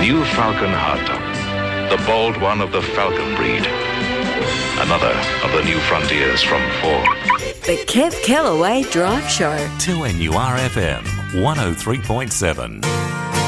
New Falcon hardtop. The bold one of the Falcon breed. Another of the new frontiers from Ford. The Kev Kellaway Drive Show. 2NURFM 103.7.